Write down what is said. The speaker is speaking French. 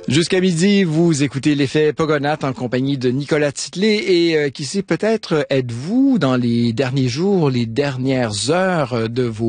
Jusqu'à midi, vous écoutez l'effet Pogonat en compagnie de Nicolas Titley et qui sait, peut-être êtes-vous dans les derniers jours, les dernières heures de vos